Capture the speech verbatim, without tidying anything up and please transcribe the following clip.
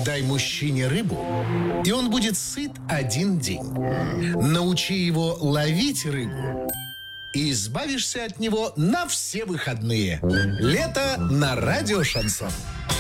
Дай мужчине рыбу, и он будет сыт один день. Научи его ловить рыбу, и избавишься от него на все выходные. Лето на радио «Шансон».